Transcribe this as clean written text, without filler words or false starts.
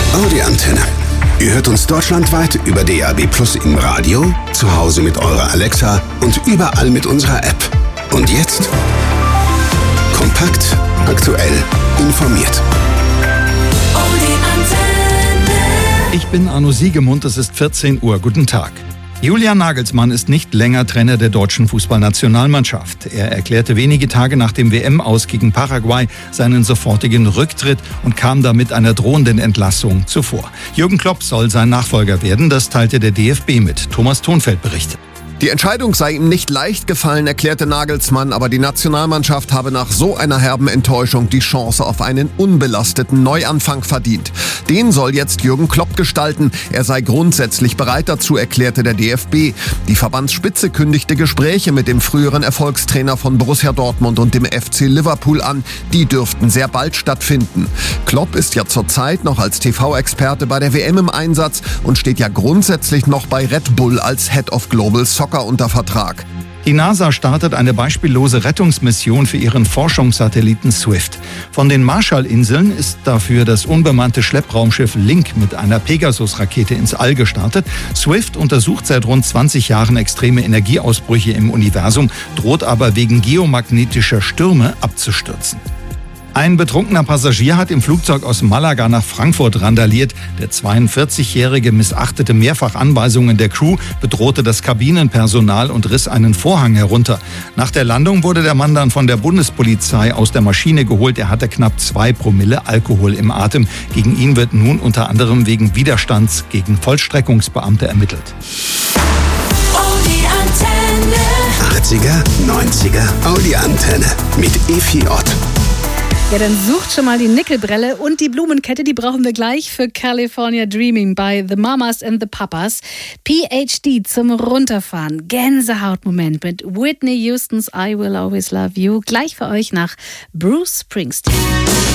Audi Antenne. Ihr hört uns deutschlandweit über DAB+ im Radio, zu Hause mit eurer Alexa und überall mit unserer App. Und jetzt kompakt, aktuell, informiert. Audi Antenne. Ich bin Arno Siegemund, es ist 14 Uhr. Guten Tag. Julian Nagelsmann ist nicht länger Trainer der deutschen Fußballnationalmannschaft. Er erklärte wenige Tage nach dem WM-Aus gegen Paraguay seinen sofortigen Rücktritt und kam damit einer drohenden Entlassung zuvor. Jürgen Klopp soll sein Nachfolger werden, das teilte der DFB mit. Thomas Thonfeld berichtet. Die Entscheidung sei ihm nicht leicht gefallen, erklärte Nagelsmann, aber die Nationalmannschaft habe nach so einer herben Enttäuschung die Chance auf einen unbelasteten Neuanfang verdient. Den soll jetzt Jürgen Klopp gestalten. Er sei grundsätzlich bereit dazu, erklärte der DFB. Die Verbandsspitze kündigte Gespräche mit dem früheren Erfolgstrainer von Borussia Dortmund und dem FC Liverpool an. Die dürften sehr bald stattfinden. Klopp ist ja zurzeit noch als TV-Experte bei der WM im Einsatz und steht ja grundsätzlich noch bei Red Bull als Head of Global Soccer unter Vertrag. Die NASA startet eine beispiellose Rettungsmission für ihren Forschungssatelliten Swift. Von den Marshallinseln ist dafür das unbemannte Schleppraumschiff Link mit einer Pegasus-Rakete ins All gestartet. Swift untersucht seit rund 20 Jahren extreme Energieausbrüche im Universum, droht aber wegen geomagnetischer Stürme abzustürzen. Ein betrunkener Passagier hat im Flugzeug aus Malaga nach Frankfurt randaliert. Der 42-Jährige missachtete mehrfach Anweisungen der Crew, bedrohte das Kabinenpersonal und riss einen Vorhang herunter. Nach der Landung wurde der Mann dann von der Bundespolizei aus der Maschine geholt. Er hatte knapp 2 Promille Alkohol im Atem. Gegen ihn wird nun unter anderem wegen Widerstands gegen Vollstreckungsbeamte ermittelt. Audi Antenne. 80er, 90er, Audi Antenne mit Efi Ott. Ja, dann sucht schon mal die Nickelbrille und die Blumenkette, die brauchen wir gleich für California Dreaming bei The Mamas and the Papas. PhD zum Runterfahren. Gänsehautmoment mit Whitney Houstons I Will Always Love You. Gleich für euch nach Bruce Springsteen.